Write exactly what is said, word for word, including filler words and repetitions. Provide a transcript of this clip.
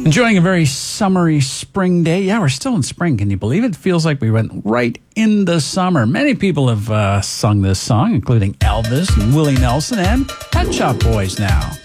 Enjoying a very summery spring day. Yeah, we're still in spring. Can you believe it? Feels like we went right into summer. Many people have uh, sung this song, including Elvis and Willie Nelson and Pet Shop Boys now.